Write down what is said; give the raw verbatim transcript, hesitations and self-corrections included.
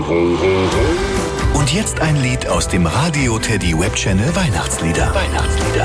Und jetzt ein Lied aus dem Radio Teddy Web Channel Weihnachtslieder. Weihnachtslieder.